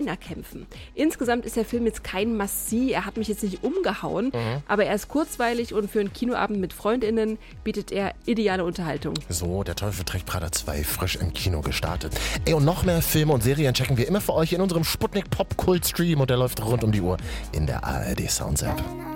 China kämpfen. Insgesamt ist der Film jetzt kein Must-See, er hat mich jetzt nicht umgehauen, aber er ist kurzweilig und für einen Kinoabend mit FreundInnen bietet er ideale Unterhaltung. So, der Teufel trägt Prada 2 frisch im Kino gestartet. Und noch mehr Filme und Serien checken wir immer für euch in unserem Sputnik Pop Kult Stream und der läuft rund um die Uhr in der ARD Sounds App.